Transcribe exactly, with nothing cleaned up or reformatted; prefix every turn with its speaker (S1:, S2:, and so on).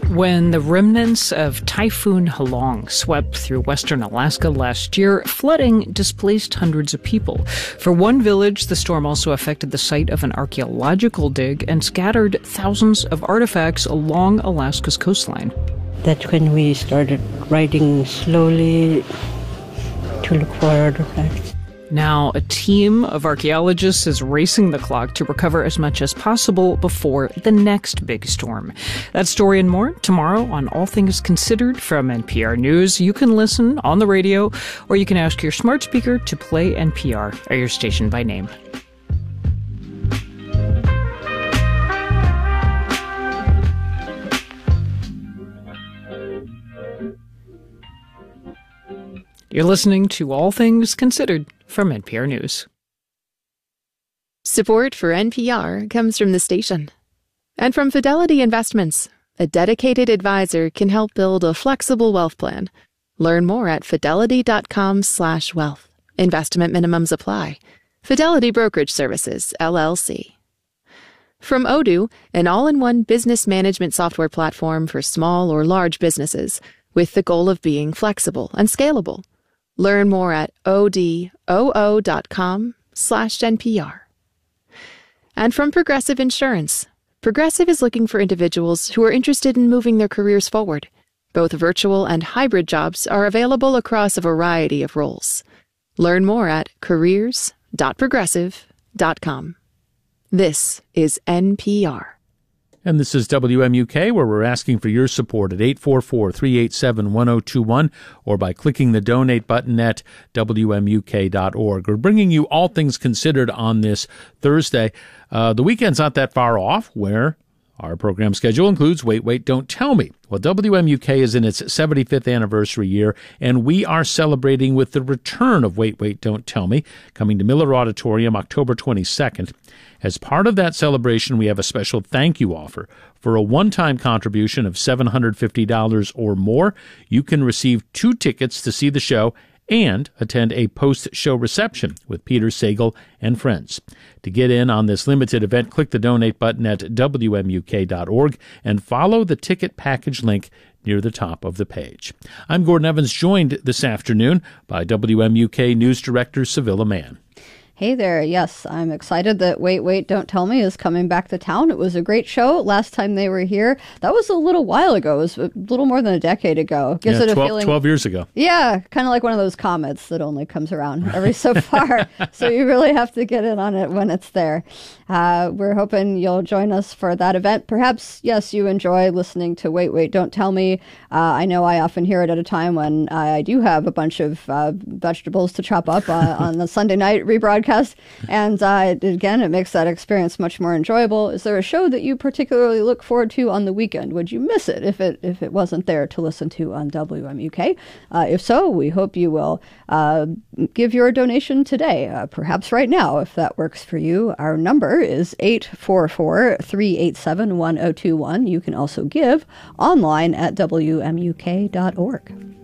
S1: When the remnants of Typhoon Halong swept through western Alaska last year, flooding displaced hundreds of people. For one village, the storm also affected the site of an archaeological dig and scattered thousands of artifacts along Alaska's coastline.
S2: That's when we started riding slowly to look for artifacts.
S1: Now, a team of archaeologists is racing the clock to recover as much as possible before the next big storm. That story and more tomorrow on All Things Considered from N P R News. You can listen on the radio, or you can ask your smart speaker to play N P R or your station by name. You're listening to All Things Considered from N P R News.
S3: Support for N P R comes from the station and from Fidelity Investments. A dedicated advisor can help build a flexible wealth plan. Learn more at fidelity.com slash wealth. Investment minimums apply. Fidelity Brokerage Services, L L C. From Odoo, an all-in-one business management software platform for small or large businesses, with the goal of being flexible and scalable. Learn more at odoo.com slash NPR. And from Progressive Insurance. Progressive is looking for individuals who are interested in moving their careers forward. Both virtual and hybrid jobs are available across a variety of roles. Learn more at careers dot progressive dot com. This is N P R.
S4: And this is W M U K, where we're asking for your support at eight four four, three eight seven, one oh two one or by clicking the donate button at W M U K dot org. We're bringing you All Things Considered on this Thursday. Uh, the weekend's not that far off, where our program schedule includes Wait, Wait, Don't Tell Me. Well, W M U K is in its seventy-fifth anniversary year, and we are celebrating with the return of Wait, Wait, Don't Tell Me, coming to Miller Auditorium October twenty-second. As part of that celebration, we have a special thank you offer. For a one-time contribution of seven hundred fifty dollars or more, you can receive two tickets to see the show and attend a post-show reception with Peter Sagal and friends. To get in on this limited event, click the donate button at W M U K dot org and follow the ticket package link near the top of the page. I'm Gordon Evans, joined this afternoon by W M U K News Director Civilla Mann.
S5: Hey there. Yes, I'm excited that Wait, Wait, Don't Tell Me is coming back to town. It was a great show last time they were here. That was a little while ago. It was a little more than a decade ago. Gives
S4: yeah,
S5: it a
S4: twelve,
S5: feeling,
S4: twelve years ago.
S5: Yeah, kind of like one of those comets that only comes around every so far. So you really have to get in on it when it's there. Uh, we're hoping you'll join us for that event. Perhaps, yes, you enjoy listening to Wait, Wait, Don't Tell Me. Uh, I know I often hear it at a time when I do have a bunch of uh, vegetables to chop up uh, on the Sunday night rebroadcast. And uh, again, it makes that experience much more enjoyable. Is there a show that you particularly look forward to on the weekend? Would you miss it if it if it wasn't there to listen to on W M U K? Uh, if so, we hope you will uh, give your donation today, uh, perhaps right now, if that works for you. Our number is eight four four, three eight seven, one oh two one. You can also give online at W M U K dot org.